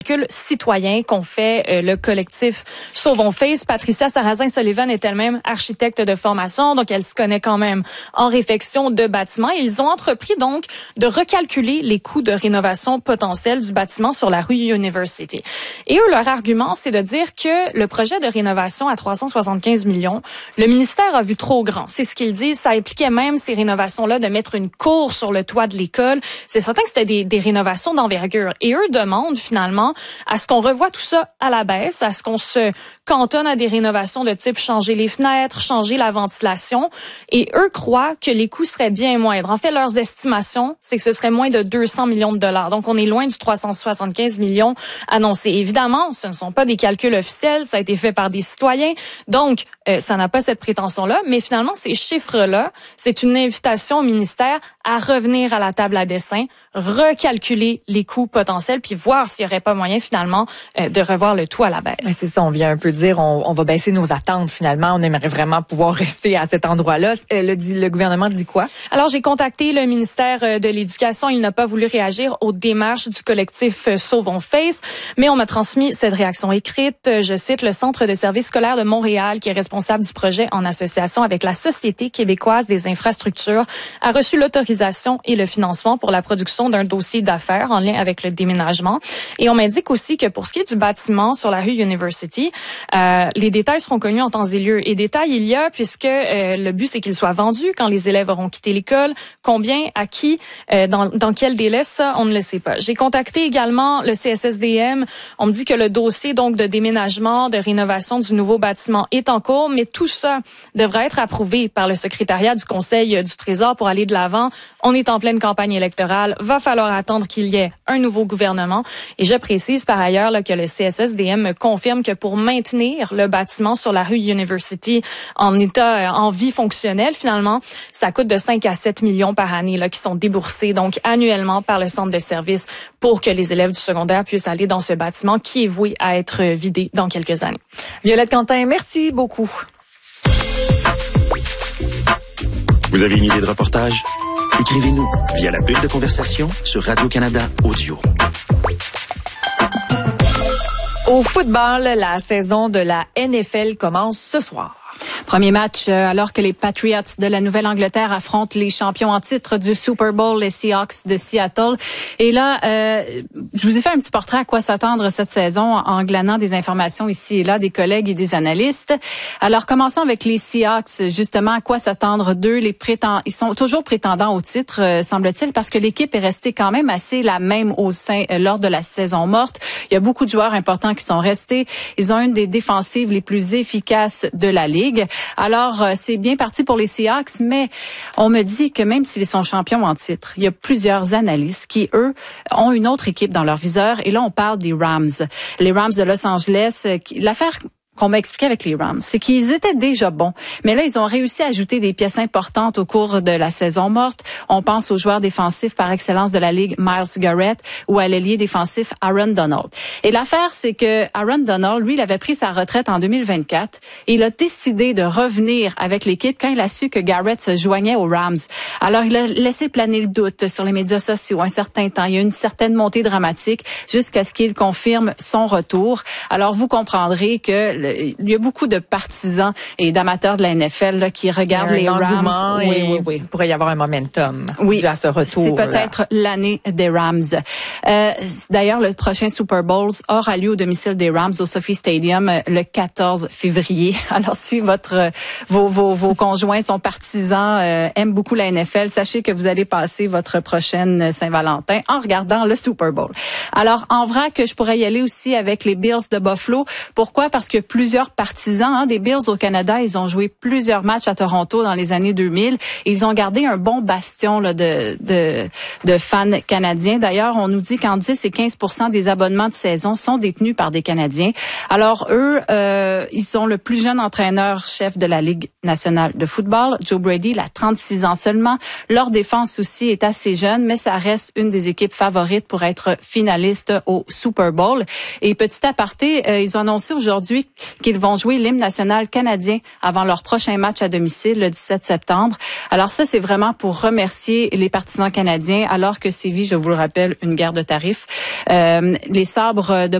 citoyen qu'on fait le collectif Sauvons Face. Patricia Sarrazin-Sullivan est elle-même architecte de formation, donc elle se connaît quand même en réfection de bâtiments. Ils ont entrepris donc de recalculer les coûts de rénovation potentiels du bâtiment sur la rue University. Et eux, leur argument, c'est de dire que le projet de rénovation à 375 millions, le ministère a vu trop grand. C'est ce qu'ils disent. Ça impliquait même ces rénovations-là de mettre une cour sur le toit de l'école. C'est certain que c'était des rénovations d'envergure. Et eux demandent finalement à ce qu'on revoie tout ça à la baisse, à ce qu'on se cantonne à des rénovations de type changer les fenêtres, changer la ventilation. Et eux croient que les coûts seraient bien moindres. En fait, leurs estimations, c'est que ce serait moins de 200 millions de dollars. Donc, on est loin du 375 millions annoncé. Évidemment, ce ne sont pas des calculs officiels. Ça a été fait par des citoyens. Donc, ça n'a pas cette prétention-là. Mais finalement, ces chiffres-là, c'est une invitation au ministère à revenir à la table à dessin, recalculer les coûts potentiels, puis voir s'il n'y aurait pas moyen, finalement, de revoir le tout à la baisse. Mais c'est ça, on vient un peu dire, on va baisser nos attentes, finalement. On aimerait vraiment pouvoir rester à cet endroit-là. Le gouvernement dit quoi? Alors, j'ai contacté le ministère de l'Éducation. Il n'a pas voulu réagir aux démarches du collectif Sauvons Face, mais on m'a transmis cette réaction écrite. Je cite le Centre de services scolaires de Montréal, qui est responsable du projet en association avec la Société québécoise des infrastructures, a reçu l'autorisation et le financement pour la production d'un dossier d'affaires en lien avec le déménagement. Et on m'indique aussi que pour ce qui est du bâtiment sur la rue University, les détails seront connus en temps et lieu. Et détails il y a, puisque le but, c'est qu'il soit vendu quand les élèves auront quitté l'école. Combien, à qui, dans quel délai, ça, on ne le sait pas. J'ai contacté également le CSSDM. On me dit que le dossier donc de déménagement, de rénovation du nouveau bâtiment est en cours, mais tout ça devra être approuvé par le secrétariat du Conseil du Trésor pour aller de l'avant. On est en pleine campagne électorale. Va falloir attendre qu'il y ait un nouveau gouvernement. Et je précise par ailleurs là, que le CSSDM me confirme que pour maintenir le bâtiment sur la rue University en état, en vie fonctionnelle, finalement, ça coûte de 5 à 7 millions par année là, qui sont déboursés donc annuellement par le centre de service pour que les élèves du secondaire puissent aller dans ce bâtiment qui est voué à être vidé dans quelques années. Violette Quentin, merci beaucoup. Vous avez une idée de reportage? Écrivez-nous via la bulle de conversation sur Radio-Canada Audio. Au football, la saison de la NFL commence ce soir. Premier match alors que les Patriots de la Nouvelle-Angleterre affrontent les champions en titre du Super Bowl, les Seahawks de Seattle. Et là, je vous ai fait un petit portrait à quoi s'attendre cette saison en glanant des informations ici et là des collègues et des analystes. Alors, commençons avec les Seahawks. Justement, à quoi s'attendre d'eux? Ils sont toujours prétendants au titre, semble-t-il, parce que l'équipe est restée quand même assez la même lors de la saison morte. Il y a beaucoup de joueurs importants qui sont restés. Ils ont une des défensives les plus efficaces de la Ligue. Alors, c'est bien parti pour les Seahawks, mais on me dit que même s'ils sont champions en titre, il y a plusieurs analystes qui, eux, ont une autre équipe dans leur viseur. Et là, on parle des Rams. Les Rams de Los Angeles, l'affaire qu'on m'a expliqué avec les Rams, c'est qu'ils étaient déjà bons. Mais là, ils ont réussi à ajouter des pièces importantes au cours de la saison morte. On pense au joueur défensif par excellence de la Ligue, Myles Garrett, ou à l'ailier défensif Aaron Donald. Et l'affaire, c'est que Aaron Donald, lui, il avait pris sa retraite en 2024 et il a décidé de revenir avec l'équipe quand il a su que Garrett se joignait aux Rams. Alors, il a laissé planer le doute sur les médias sociaux un certain temps. Il y a une certaine montée dramatique jusqu'à ce qu'il confirme son retour. Alors, vous comprendrez que il y a beaucoup de partisans et d'amateurs de la NFL là, qui regardent les Rams. Oui. Il pourrait y avoir un momentum dû à ce retour. C'est peut-être l'année des Rams. D'ailleurs, le prochain Super Bowl aura lieu au domicile des Rams au SoFi Stadium le 14 février. Alors, si vos conjoints sont partisans, aiment beaucoup la NFL, sachez que vous allez passer votre prochaine Saint-Valentin en regardant le Super Bowl. Alors, en vrac, je pourrais y aller aussi avec les Bills de Buffalo. Pourquoi? Parce que plusieurs partisans des Bills au Canada, ils ont joué plusieurs matchs à Toronto dans les années 2000. Et ils ont gardé un bon bastion là, de fans canadiens. D'ailleurs, on nous dit qu'en 10 et 15% des abonnements de saison sont détenus par des Canadiens. Alors, eux, ils sont le plus jeune entraîneur-chef de la Ligue nationale de football. Joe Brady, il a 36 ans seulement. Leur défense aussi est assez jeune, mais ça reste une des équipes favorites pour être finaliste au Super Bowl. Et petit aparté, ils ont annoncé aujourd'hui qu'ils vont jouer l'hymne national canadien avant leur prochain match à domicile le 17 septembre. Alors ça, c'est vraiment pour remercier les partisans canadiens alors que sévit, je vous le rappelle, une guerre de tarifs. Les sabres de